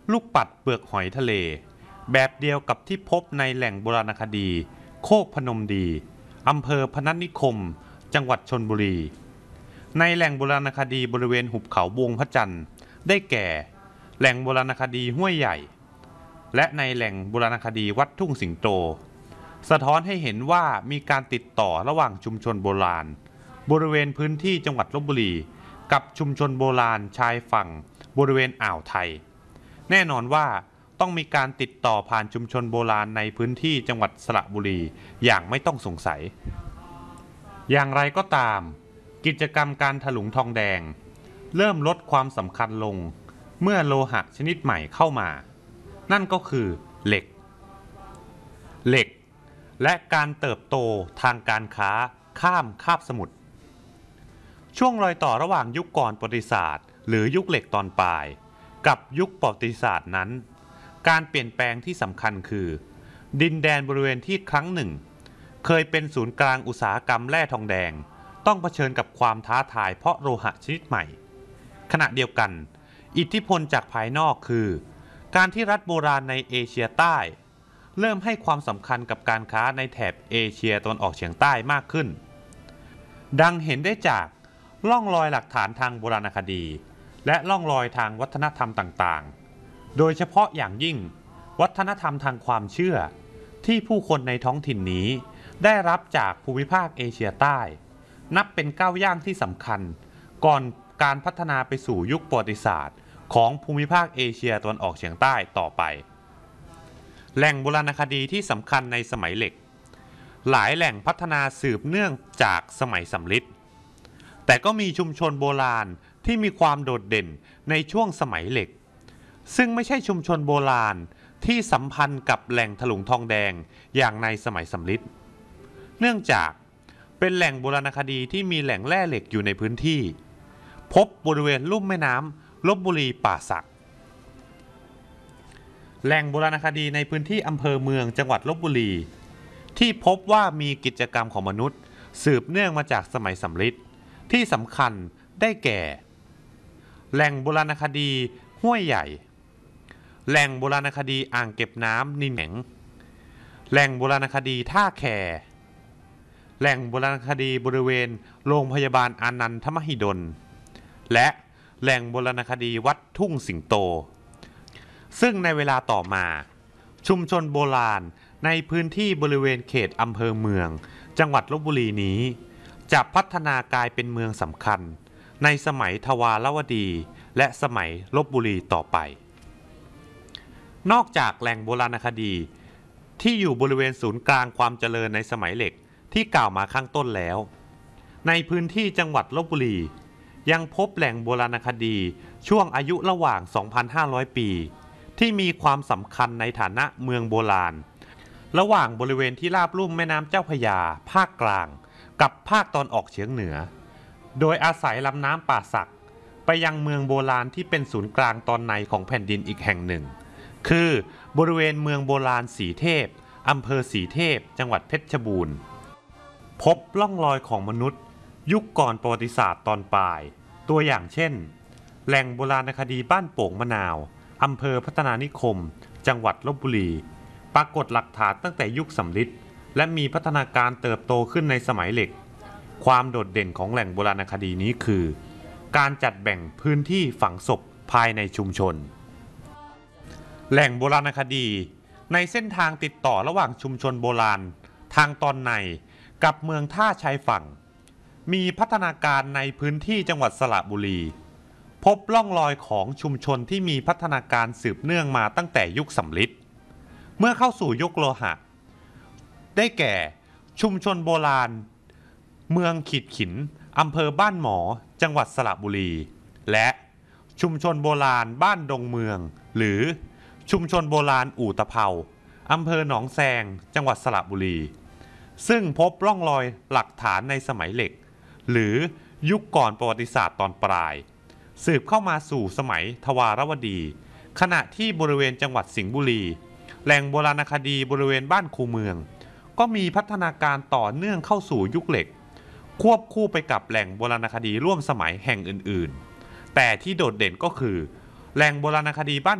ลูกปัดเปลือกหอยทะเลแบบเดียวกับที่พบในแหล่งโบราณคดีโคกพนมดีอำเภอพนัสนิคมจังหวัดชลบุรีในแหล่งโบราณคดีบริเวณหุบเขาวงพระจันทร์ได้แก่แหล่งโบราณคดีห้วยใหญ่และในแหล่งโบราณคดีวัดทุ่งสิงโตสะท้อนให้เห็นว่ามีการติดต่อระหว่างชุมชนโบราณบริเวณพื้นที่จังหวัดลพบุรีกับชุมชนโบราณชายฝั่งบริเวณอ่าวไทยแน่นอนว่าต้องมีการติดต่อผ่านชุมชนโบราณในพื้นที่จังหวัดสระบุรีอย่างไม่ต้องสงสัยอย่างไรก็ตามกิจกรรมการถลุงทองแดงเริ่มลดความสำคัญลงเมื่อโลหะชนิดใหม่เข้ามานั่นก็คือเหล็กและการเติบโตทางการค้าข้ามคาบสมุทรช่วงรอยต่อระหว่างยุคก่อนประวัติศาสตร์หรือยุคเหล็กตอนปลายกับยุคประวัติศาสตร์นั้นการเปลี่ยนแปลงที่สำคัญคือดินแดนบริเวณที่ครั้งหนึ่งเคยเป็นศูนย์กลางอุตสาหกรรมแร่ทองแดงต้องเผชิญกับความท้าทายเพราะโลหะชนิดใหม่ขณะเดียวกันอิทธิพลจากภายนอกคือการที่รัฐโบราณในเอเชียใต้เริ่มให้ความสำคัญกับการค้าในแถบเอเชียตะวันออกเฉียงใต้มากขึ้นดังเห็นได้จากร่องรอยหลักฐานทางโบราณคดีและร่องรอยทางวัฒนธรรมต่างๆโดยเฉพาะอย่างยิ่งวัฒนธรรมทางความเชื่อที่ผู้คนในท้องถิ่นนี้ได้รับจากภูมิภาคเอเชียใต้นับเป็นก้าวย่างที่สำคัญก่อนการพัฒนาไปสู่ยุคประวัติศาสตร์ของภูมิภาคเอเชียตะวันออกเฉียงใต้ต่อไปแหล่งโบราณคดีที่สำคัญในสมัยเหล็กหลายแหล่งพัฒนาสืบเนื่องจากสมัยสำริดแต่ก็มีชุมชนโบราณที่มีความโดดเด่นในช่วงสมัยเหล็กซึ่งไม่ใช่ชุมชนโบราณที่สัมพันธ์กับแหล่งถลุงทองแดงอย่างในสมัยสำริดเนื่องจากเป็นแหล่งโบราณคดีที่มีแหล่งแร่เหล็กอยู่ในพื้นที่พบบริเวณลุ่มแม่น้ำลพบุรีป่าสักแหล่งโบราณคดีในพื้นที่อำเภอเมืองจังหวัดลพบุรีที่พบว่ามีกิจกรรมของมนุษย์สืบเนื่องมาจากสมัยสำริดที่สำคัญได้แก่แหล่งโบราณคดีห้วยใหญ่แหล่งโบราณคดีอ่างเก็บน้ำนินแหงแหล่งโบราณคดีท่าแคแหล่งโบราณคดีบริเวณโรงพยาบาลอานันทมหิดลและแหล่งโบราณคดีวัดทุ่งสิงโตซึ่งในเวลาต่อมาชุมชนโบราณในพื้นที่บริเวณเขตอำเภอเมืองจังหวัดลพบุรีนี้จะพัฒนากลายเป็นเมืองสำคัญในสมัยทวารวดีและสมัยลพบุรีต่อไปนอกจากแหล่งโบราณคดีที่อยู่บริเวณศูนย์กลางความเจริญในสมัยเหล็กที่กล่าวมาข้างต้นแล้วในพื้นที่จังหวัดลพบุรียังพบแหล่งโบราณคดีช่วงอายุระหว่าง 2,500 ปีที่มีความสำคัญในฐานะเมืองโบราณระหว่างบริเวณที่ราบลุ่มแม่น้ำเจ้าพระยาภาคกลางกับภาคตอนออกเฉียงเหนือโดยอาศัยลำน้ำป่าสักไปยังเมืองโบราณที่เป็นศูนย์กลางตอนในของแผ่นดินอีกแห่งหนึ่งคือบริเวณเมืองโบราณสีเทพอำเภอสีเทพจังหวัดเพชรบูรณ์พบร่องรอยของมนุษย์ยุคก่อนประวัติศาสตร์ตอนปลายตัวอย่างเช่นแหล่งโบราณคดีบ้านโป่งมะนาวอำเภอพัฒนานิคมจังหวัดลพบุรีปรากฏหลักฐานตั้งแต่ยุคสำริดและมีพัฒนาการเติบโตขึ้นในสมัยเหล็กความโดดเด่นของแหล่งโบราณคดีนี้คือการจัดแบ่งพื้นที่ฝังศพภายในชุมชนแหล่งโบราณคดีในเส้นทางติดต่อระหว่างชุมชนโบราณทางตอนในกับเมืองท่าชายฝั่งมีพัฒนาการในพื้นที่จังหวัดสระบุรีพบร่องรอยของชุมชนที่มีพัฒนาการสืบเนื่องมาตั้งแต่ยุคสำริดเมื่อเข้าสู่ยุคโลหะได้แก่ชุมชนโบราณเมืองขีดขินอำเภอบ้านหมอจังหวัดสระบุรีและชุมชนโบราณบ้านดงเมืองหรือชุมชนโบราณอู่ตะเภาอำเภอหนองแซงจังหวัดสระบุรีซึ่งพบร่องรอยหลักฐานในสมัยเหล็กหรือยุคก่อนประวัติศาสตร์ตอนปลายสืบเข้ามาสู่สมัยทวารวดีขณะที่บริเวณจังหวัดสิงห์บุรีแหล่งโบราณคดีบริเวณบ้านคูเมืองก็มีพัฒนาการต่อเนื่องเข้าสู่ยุคเหล็กควบคู่ไปกับแหล่งโบราณคดีร่วมสมัยแห่งอื่นๆแต่ที่โดดเด่นก็คือแหล่งโบราณคดีบ้าน